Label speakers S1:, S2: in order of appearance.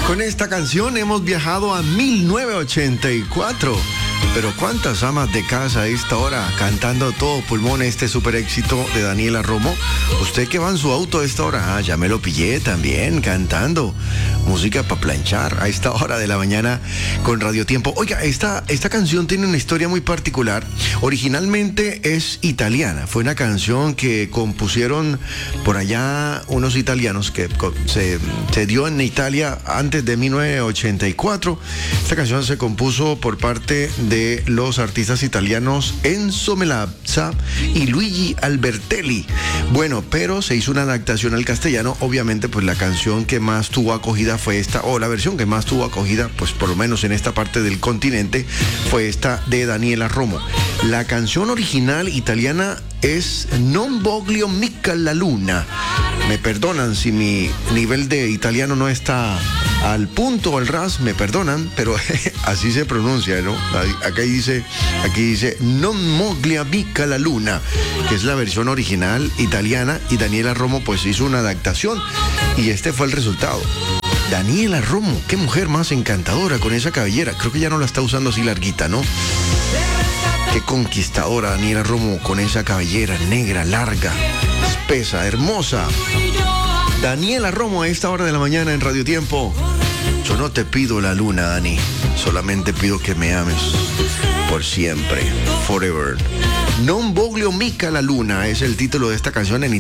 S1: Con esta canción hemos viajado a 1984. Pero cuántas amas de casa a esta hora cantando todo pulmón este super éxito de Daniela Romo. Usted que va en su auto a esta hora, ya me lo pillé también cantando música para planchar a esta hora de la mañana con Radio Tiempo. Oiga, esta canción tiene una historia muy particular. Originalmente es italiana. Fue una canción que compusieron por allá unos italianos que se dio en Italia antes de 1984. Esta canción se compuso por parte de los artistas italianos Enzo Melazza y Luigi Albertelli. Bueno, pero se hizo una adaptación al castellano. Obviamente, pues la canción que más tuvo acogida fue esta, o la versión que más tuvo acogida, pues por lo menos en esta parte del continente, fue esta de Daniela Romo. La canción original italiana es Non voglio mica la luna. Me perdonan si mi nivel de italiano no está al punto o al ras, me perdonan, pero así se pronuncia, ¿no? Aquí dice Non voglio mica la luna, que es la versión original italiana, y Daniela Romo pues hizo una adaptación y este fue el resultado. Daniela Romo, qué mujer más encantadora con esa cabellera. Creo que ya no la está usando así larguita, ¿no? Qué conquistadora Daniela Romo con esa cabellera negra, larga, espesa, hermosa. Daniela Romo a esta hora de la mañana en Radio Tiempo. Yo no te pido la luna, Dani. Solamente pido que me ames por siempre, forever. Non voglio mica la luna es el título de esta canción en